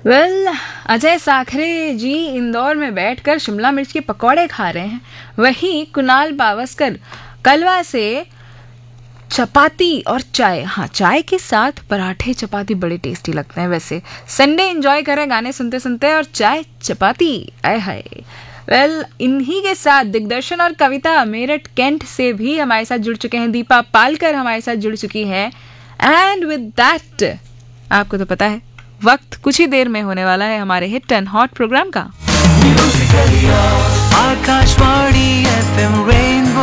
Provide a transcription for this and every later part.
Well, Ajay Sakhare जी इंदौर में बैठकर शिमला मिर्च के पकौड़े खा रहे हैं, वहीं कुणाल पावस्कर कलवा से चपाती और चाय, हाँ चाय के साथ पराठे चपाती बड़े टेस्टी लगते हैं। वैसे संडे एंजॉय करें गाने सुनते सुनते और चाय चपाती, आय हाय। वेल, इन्हीं के साथ दिग्दर्शन और कविता मेरठ कैंट से भी हमारे साथ जुड़ चुके हैं। दीपा पालकर हमारे साथ जुड़ चुकी हैं। एंड विद दैट आपको तो पता है वक्त कुछ ही देर में होने वाला है हमारे हिट एंड हॉट प्रोग्राम का। Akashvani FM rainbow.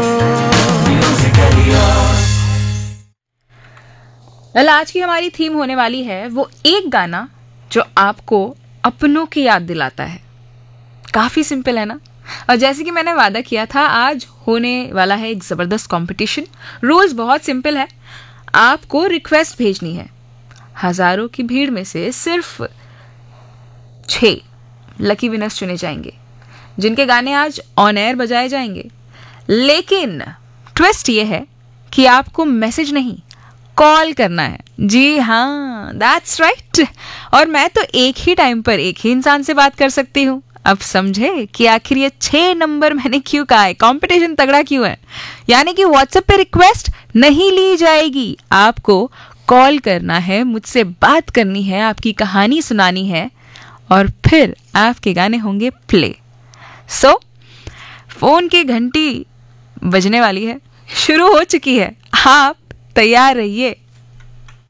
वेल, आज की हमारी थीम होने वाली है वो एक गाना जो आपको अपनों की याद दिलाता है। काफी सिंपल है ना। और जैसे कि मैंने वादा किया था, आज होने वाला है एक जबरदस्त कंपटीशन। रूल्स बहुत सिंपल है। आपको रिक्वेस्ट भेजनी है। हजारों की भीड़ में से सिर्फ 6 लकी विनर्स चुने जाएंगे जिनके गाने आज ऑन एयर बजाए जाएंगे। लेकिन ट्विस्ट ये है कि आपको मैसेज नहीं, कॉल करना है। जी हाँ, दैट्स राइट। और मैं तो एक ही टाइम पर एक ही इंसान से बात कर सकती हूँ। अब समझे कि आखिर ये 6 नंबर मैंने क्यों कहा है, कंपटीशन तगड़ा क्यों है। यानी कि व्हाट्सएप पे रिक्वेस्ट नहीं ली जाएगी, आपको कॉल करना है, मुझसे बात करनी है, आपकी कहानी सुनानी है और फिर आपके गाने होंगे प्ले। सो फोन की घंटी बजने वाली है, शुरू हो चुकी है, आप तैयार रहिए।